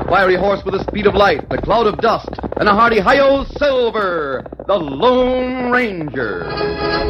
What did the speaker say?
fiery horse with the speed of light, the cloud of dust, and a hearty hi-yo Silver, the Lone Ranger.